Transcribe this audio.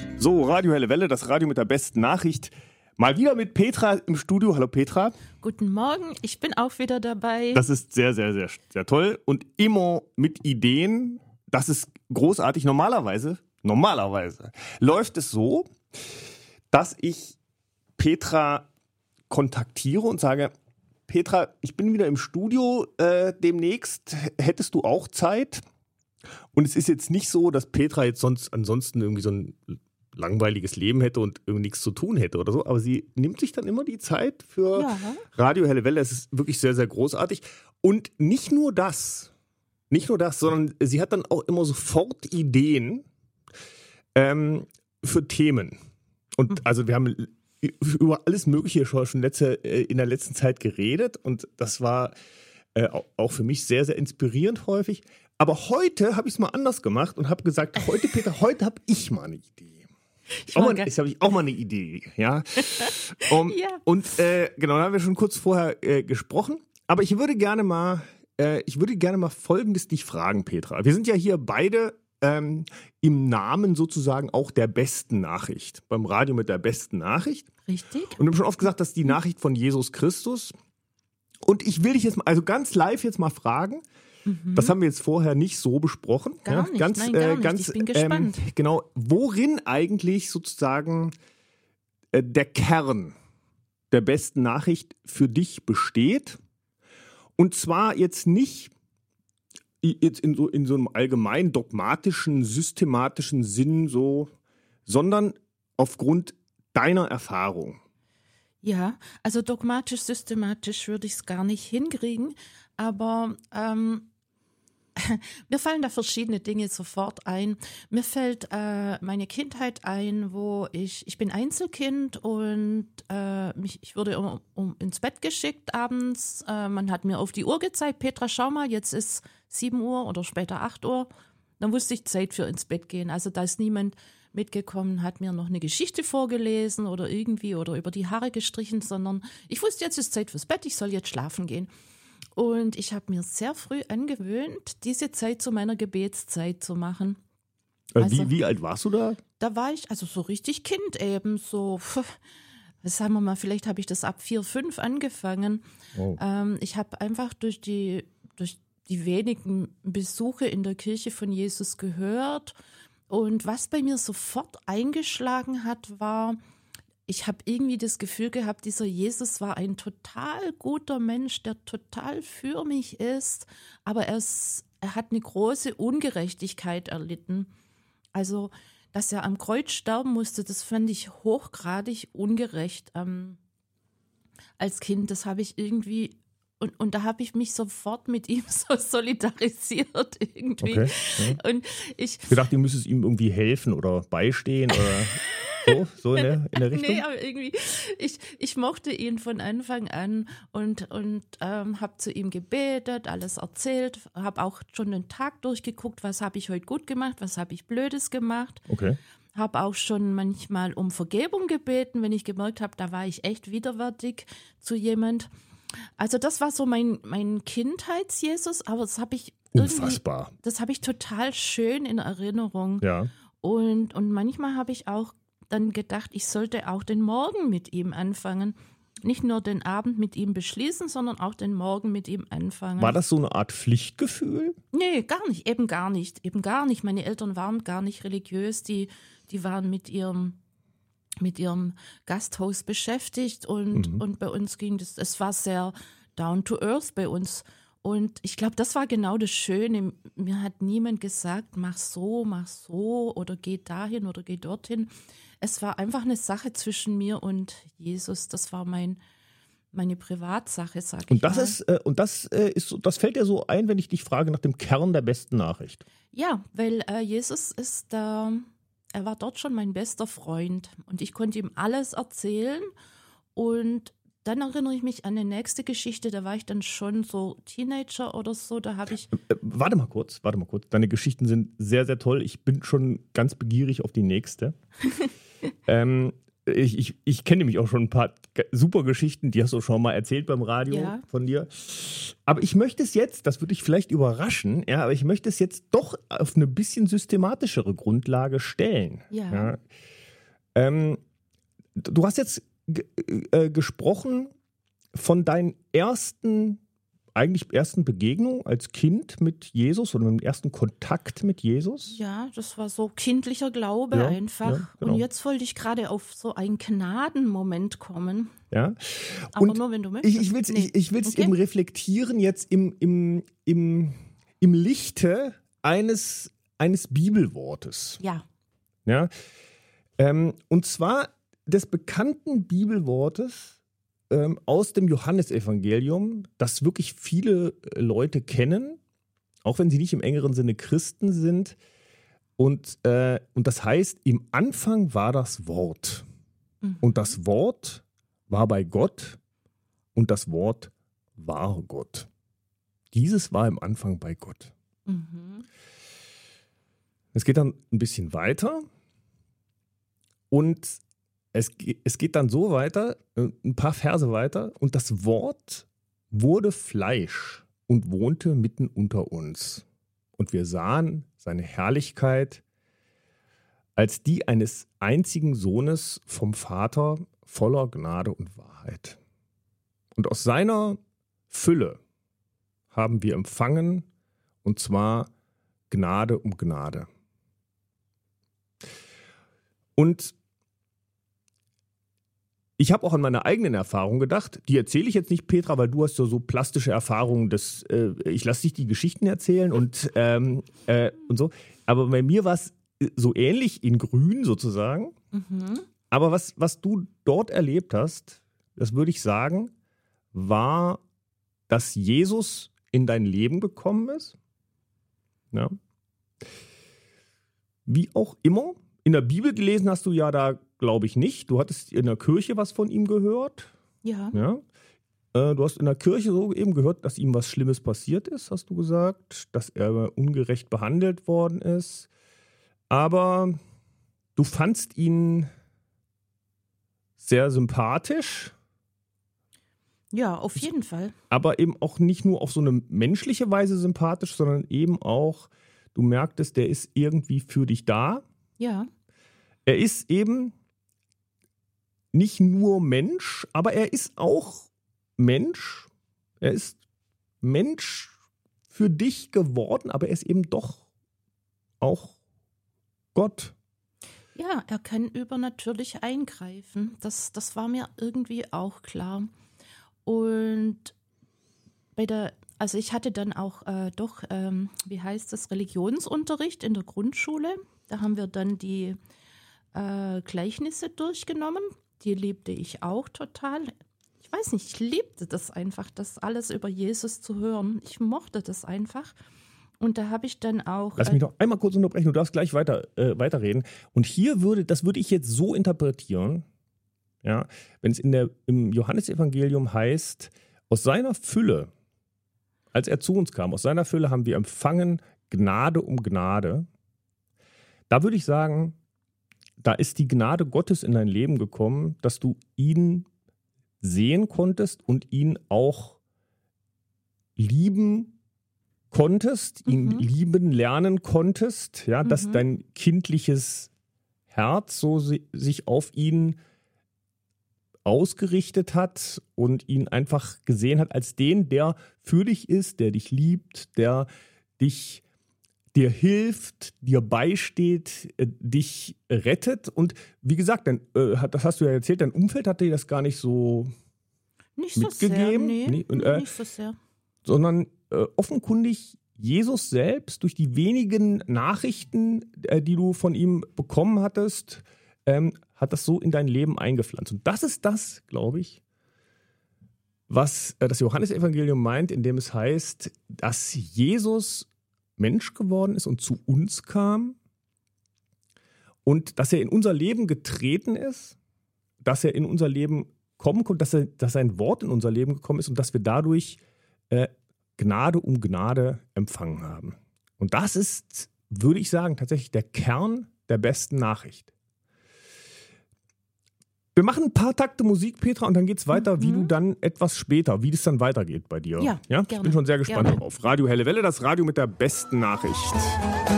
So, Radio Helle Welle, das Radio mit der besten Nachricht. Mal wieder mit Petra im Studio. Hallo Petra. Guten Morgen, ich bin auch wieder dabei. Das ist sehr, sehr, sehr, sehr toll. Und immer mit Ideen. Das ist großartig. Normalerweise läuft es so, dass ich Petra kontaktiere und sage, Petra, ich bin wieder im Studio demnächst. Hättest du auch Zeit? Und es ist jetzt nicht so, dass Petra jetzt ansonsten irgendwie so ein langweiliges Leben hätte und irgendwie nichts zu tun hätte oder so, aber sie nimmt sich dann immer die Zeit für Radio Helle Welle. Es ist wirklich sehr, sehr großartig. Und nicht nur das, sondern sie hat dann auch immer sofort Ideen für Themen. Und also wir haben über alles Mögliche schon in der letzten Zeit geredet und das war auch für mich sehr, sehr inspirierend häufig. Aber heute habe ich es mal anders gemacht und habe gesagt, heute habe ich mal eine Idee. Jetzt habe ich auch mal eine Idee, ja. Und genau, da haben wir schon kurz vorher gesprochen. Aber ich würde gerne mal Folgendes dich fragen, Petra. Wir sind ja hier beide im Namen sozusagen auch der besten Nachricht, beim Radio mit der besten Nachricht. Richtig. Und wir haben schon oft gesagt, das ist die Nachricht von Jesus Christus. Und ich will dich jetzt mal, also ganz live jetzt mal fragen. Das haben wir jetzt vorher nicht so besprochen. Gar nicht. Ich bin gespannt. Genau, worin eigentlich sozusagen der Kern der besten Nachricht für dich besteht. Und zwar jetzt nicht jetzt in so einem allgemein dogmatischen, systematischen Sinn so, sondern aufgrund deiner Erfahrung. Ja, also dogmatisch, systematisch würde ich es gar nicht hinkriegen, aber mir fallen da verschiedene Dinge sofort ein. Mir fällt meine Kindheit ein, wo ich bin Einzelkind und ich wurde ins Bett geschickt abends. Man hat mir auf die Uhr gezeigt, Petra, schau mal, jetzt ist 7 Uhr oder später 8 Uhr. Dann wusste ich Zeit für ins Bett gehen. Also da ist niemand mitgekommen, hat mir noch eine Geschichte vorgelesen oder über die Haare gestrichen, sondern ich wusste, jetzt ist Zeit fürs Bett, ich soll jetzt schlafen gehen. Und ich habe mir sehr früh angewöhnt, diese Zeit zu meiner Gebetszeit zu machen. Also, wie alt warst du da? Da war ich also so richtig Kind eben, so, sagen wir mal, vielleicht habe ich das ab 4, 5 angefangen. Oh. Ich habe einfach durch die wenigen Besuche in der Kirche von Jesus gehört. Und was bei mir sofort eingeschlagen hat, war, ich habe irgendwie das Gefühl gehabt, dieser Jesus war ein total guter Mensch, der total für mich ist, aber er hat eine große Ungerechtigkeit erlitten. Also, dass er am Kreuz sterben musste, das fand ich hochgradig ungerecht als Kind. Das habe ich irgendwie, und da habe ich mich sofort mit ihm so solidarisiert irgendwie. Okay, ja. Und ich dachte, du müsstest ihm irgendwie helfen oder beistehen oder so in der Richtung? Nee, aber irgendwie, ich mochte ihn von Anfang an und habe zu ihm gebetet, alles erzählt, habe auch schon den Tag durchgeguckt, was habe ich heute gut gemacht, was habe ich Blödes gemacht. Okay. Habe auch schon manchmal um Vergebung gebeten, wenn ich gemerkt habe, da war ich echt widerwärtig zu jemand. Also das war so mein Kindheits-Jesus, aber das habe ich unfassbar. Das habe ich total schön in Erinnerung. Ja. Und manchmal habe ich auch dann gedacht, ich sollte auch den Morgen mit ihm anfangen. Nicht nur den Abend mit ihm beschließen, sondern auch den Morgen mit ihm anfangen. War das so eine Art Pflichtgefühl? Nee, gar nicht. Meine Eltern waren gar nicht religiös, die waren mit ihrem Gasthaus beschäftigt und bei uns ging es war sehr down to earth bei uns. Und ich glaube, das war genau das Schöne. Mir hat niemand gesagt, mach so oder geh dahin oder geh dorthin. Es war einfach eine Sache zwischen mir und Jesus. Das war meine Privatsache, sag ich mal. Und das fällt dir so ein, wenn ich dich frage nach dem Kern der besten Nachricht. Ja, weil Jesus er war dort schon mein bester Freund und ich konnte ihm alles erzählen und dann erinnere ich mich an die nächste Geschichte, da war ich dann schon so Teenager oder so, da habe ich... Warte mal kurz, deine Geschichten sind sehr, sehr toll, ich bin schon ganz begierig auf die nächste. ich kenne nämlich auch schon ein paar super Geschichten, die hast du schon mal erzählt beim Radio von dir. Aber ich möchte es jetzt, das würde dich vielleicht überraschen, ja, aber ich möchte es jetzt doch auf eine bisschen systematischere Grundlage stellen. Ja. Du hast jetzt gesprochen von deinen ersten Begegnungen als Kind mit Jesus oder dem ersten Kontakt mit Jesus. Ja, das war so kindlicher Glaube einfach. Ja, genau. Und jetzt wollte ich gerade auf so einen Gnadenmoment kommen. Ja. Aber Und nur, wenn du möchtest. Ich will es eben reflektieren jetzt im Lichte eines Bibelwortes. Ja. Ja. Und zwar des bekannten Bibelwortes aus dem Johannesevangelium, das wirklich viele Leute kennen, auch wenn sie nicht im engeren Sinne Christen sind. Und das heißt, im Anfang war das Wort. Und das Wort war bei Gott und das Wort war Gott. Dieses war im Anfang bei Gott. Es geht dann ein bisschen weiter und es geht dann so weiter, ein paar Verse weiter, und das Wort wurde Fleisch und wohnte mitten unter uns. Und wir sahen seine Herrlichkeit als die eines einzigen Sohnes vom Vater, voller Gnade und Wahrheit. Und aus seiner Fülle haben wir empfangen, und zwar Gnade um Gnade. Und ich habe auch an meine eigenen Erfahrungen gedacht. Die erzähle ich jetzt nicht, Petra, weil du hast so plastische Erfahrungen. Ich lasse dich die Geschichten erzählen und so. Aber bei mir war es so ähnlich in Grün sozusagen. Aber was du dort erlebt hast, das würde ich sagen, war, dass Jesus in dein Leben gekommen ist. Ja. Wie auch immer. In der Bibel gelesen hast du ja da, glaube ich, nicht. Du hattest in der Kirche was von ihm gehört. Ja. Du hast in der Kirche so eben gehört, dass ihm was Schlimmes passiert ist, hast du gesagt. Dass er ungerecht behandelt worden ist. Aber du fandst ihn sehr sympathisch. Ja, auf jeden Fall. Aber eben auch nicht nur auf so eine menschliche Weise sympathisch, sondern eben auch, du merktest, der ist irgendwie für dich da. Ja. Er ist eben nicht nur Mensch, aber er ist auch Mensch. Er ist Mensch für dich geworden, aber er ist eben doch auch Gott. Ja, er kann übernatürlich eingreifen. Das war mir irgendwie auch klar. Und also ich hatte dann auch Religionsunterricht in der Grundschule. Da haben wir dann die Gleichnisse durchgenommen. Die liebte ich auch total. Ich weiß nicht, ich liebte das einfach, das alles über Jesus zu hören. Ich mochte das einfach. Und da habe ich dann auch... Lass mich noch einmal kurz unterbrechen, du darfst gleich weiterreden. Und das würde ich jetzt so interpretieren, ja, wenn es im Johannesevangelium heißt, aus seiner Fülle, als er zu uns kam, aus seiner Fülle haben wir empfangen Gnade um Gnade. Da würde ich sagen, da ist die Gnade Gottes in dein Leben gekommen, dass du ihn sehen konntest und ihn auch lieben konntest, ihn lieben lernen konntest, ja, dass dein kindliches Herz so sich auf ihn ausgerichtet hat und ihn einfach gesehen hat als den, der für dich ist, der dich liebt, der dir hilft, dir beisteht, dich rettet. Und wie gesagt, das hast du ja erzählt, dein Umfeld hat dir das gar nicht so mitgegeben. Nicht so sehr. Sondern offenkundig Jesus selbst, durch die wenigen Nachrichten, die du von ihm bekommen hattest, hat das so in dein Leben eingepflanzt. Und das ist das, glaube ich, was das Johannesevangelium meint, indem es heißt, dass Jesus Mensch geworden ist und zu uns kam und dass er in unser Leben getreten ist, dass er in unser Leben kommen konnte, dass sein Wort in unser Leben gekommen ist und dass wir dadurch Gnade um Gnade empfangen haben. Und das ist, würde ich sagen, tatsächlich der Kern der besten Nachricht. Wir machen ein paar Takte Musik, Petra, und dann geht's weiter, wie du dann etwas später, wie das dann weitergeht bei dir. Ja, Ich bin schon sehr gespannt darauf. Radio Helle Welle, das Radio mit der besten Nachricht.